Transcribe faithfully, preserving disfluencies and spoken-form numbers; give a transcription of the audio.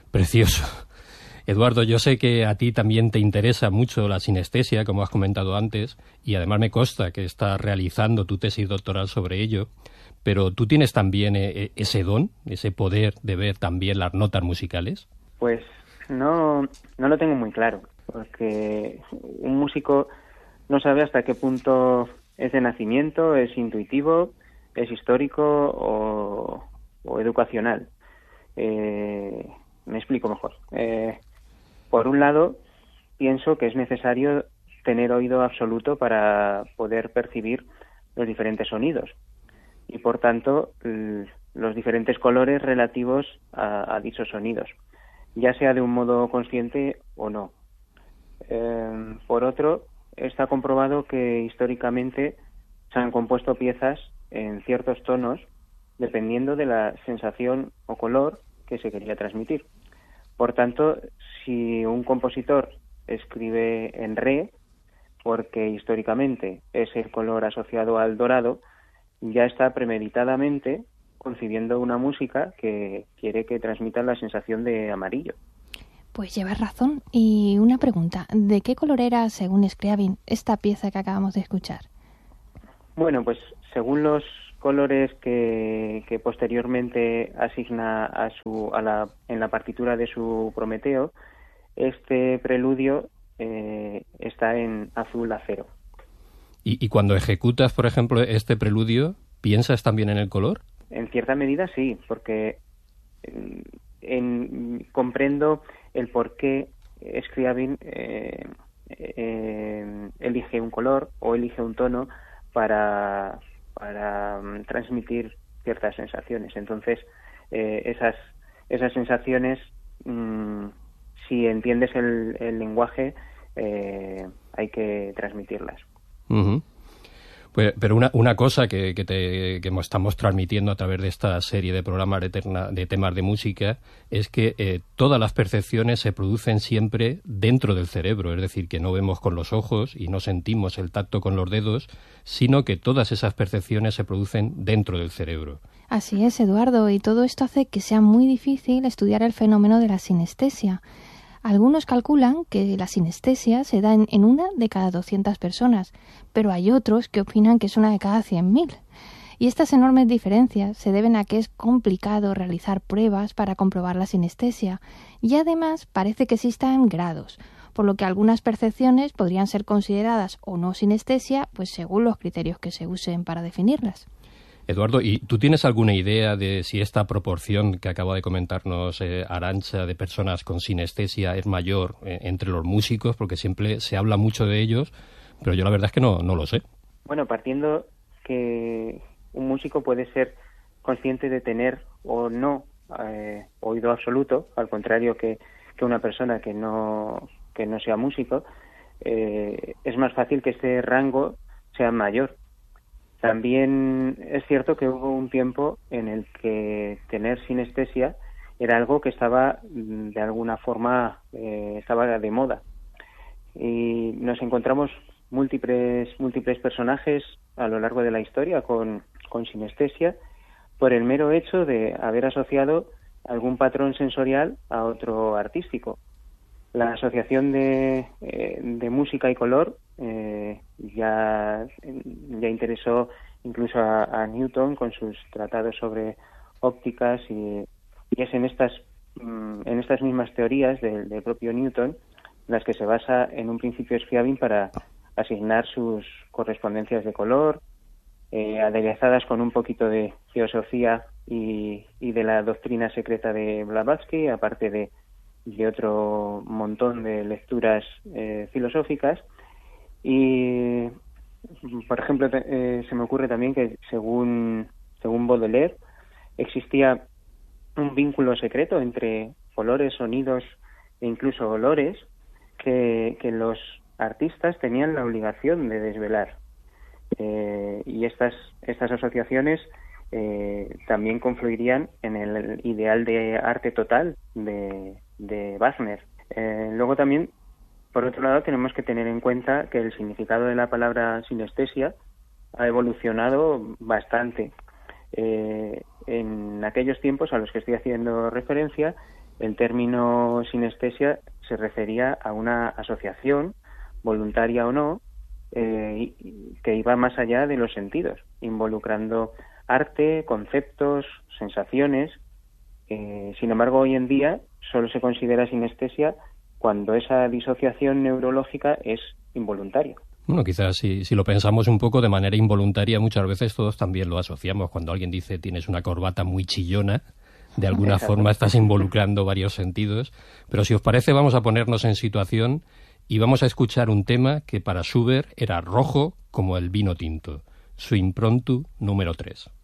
Precioso. Eduardo, yo sé que a ti también te interesa mucho la sinestesia, como has comentado antes, y además me consta que estás realizando tu tesis doctoral sobre ello, pero ¿tú tienes también eh, ese don, ese poder de ver también las notas musicales? Pues no, no lo tengo muy claro, porque un músico no sabe hasta qué punto es de nacimiento, es intuitivo, es histórico o, o educacional. Eh, me explico mejor. Eh, por un lado, pienso que es necesario tener oído absoluto para poder percibir los diferentes sonidos y, por tanto, los diferentes colores relativos a, a dichos sonidos, ya sea de un modo consciente o no. Eh, por otro, está comprobado que históricamente se han compuesto piezas en ciertos tonos dependiendo de la sensación o color que se quería transmitir. Por tanto, si un compositor escribe en re, porque históricamente es el color asociado al dorado, ya está premeditadamente concibiendo una música que quiere que transmita la sensación de amarillo. Pues llevas razón. Y una pregunta, ¿de qué color era, según Scriabin, esta pieza que acabamos de escuchar? Bueno, pues según los colores que, que posteriormente asigna a su, a la, en la partitura de su Prometeo, este preludio eh, está en azul acero. ¿Y, y cuando ejecutas, por ejemplo, este preludio, piensas también en el color? En cierta medida sí, porque en, en, comprendo el por qué Scriabin eh, eh, elige un color o elige un tono para, para um, transmitir ciertas sensaciones. Entonces, eh, esas, esas sensaciones, mmm, si entiendes el, el lenguaje, eh, hay que transmitirlas. Uh-huh. Pues, pero una, una cosa que, que, te, que estamos transmitiendo a través de esta serie de programas de, terna, de temas de música es que eh, todas las percepciones se producen siempre dentro del cerebro, es decir, que no vemos con los ojos y no sentimos el tacto con los dedos, sino que todas esas percepciones se producen dentro del cerebro. Así es, Eduardo, y todo esto hace que sea muy difícil estudiar el fenómeno de la sinestesia. Algunos calculan que la sinestesia se da en, en una de cada doscientas personas, pero hay otros que opinan que es una de cada cien mil. Y estas enormes diferencias se deben a que es complicado realizar pruebas para comprobar la sinestesia, y además parece que existan grados, por lo que algunas percepciones podrían ser consideradas o no sinestesia, pues según los criterios que se usen para definirlas. Eduardo, ¿y tú tienes alguna idea de si esta proporción que acaba de comentarnos eh, Arantxa de personas con sinestesia es mayor eh, entre los músicos? Porque siempre se habla mucho de ellos, pero yo la verdad es que no, no lo sé. Bueno, partiendo que un músico puede ser consciente de tener o no eh, oído absoluto, al contrario que, que una persona que no, que no sea músico, eh, es más fácil que este rango sea mayor. También es cierto que hubo un tiempo en el que tener sinestesia era algo que estaba de alguna forma eh, estaba de moda, y nos encontramos múltiples múltiples personajes a lo largo de la historia con, con sinestesia por el mero hecho de haber asociado algún patrón sensorial a otro artístico. La asociación de, eh, de música y color eh, ya, ya interesó incluso a, a Newton con sus tratados sobre ópticas, y, y es en estas, en estas mismas teorías del, del propio Newton las que se basa en un principio Scriabin para asignar sus correspondencias de color, eh, aderezadas con un poquito de filosofía y, y de la doctrina secreta de Blavatsky, aparte de de otro montón de lecturas eh, filosóficas. Y, por ejemplo, eh, se me ocurre también que según, según Baudelaire existía un vínculo secreto entre colores, sonidos e incluso olores que, que los artistas tenían la obligación de desvelar. Eh, y estas, estas asociaciones eh, también confluirían en el ideal de arte total de de Wagner. Eh, luego también, por otro lado, tenemos que tener en cuenta que el significado de la palabra sinestesia ha evolucionado bastante. Eh, en aquellos tiempos a los que estoy haciendo referencia, el término sinestesia se refería a una asociación, voluntaria o no, eh, que iba más allá de los sentidos, involucrando arte, conceptos, sensaciones. Eh, sin embargo, hoy en día solo se considera sinestesia cuando esa disociación neurológica es involuntaria. Bueno, quizás si, si lo pensamos un poco de manera involuntaria, muchas veces todos también lo asociamos. Cuando alguien dice tienes una corbata muy chillona, de alguna Exacto. forma estás involucrando varios sentidos. Pero si os parece, vamos a ponernos en situación y vamos a escuchar un tema que para Schubert era rojo como el vino tinto, su Impromptu número tres.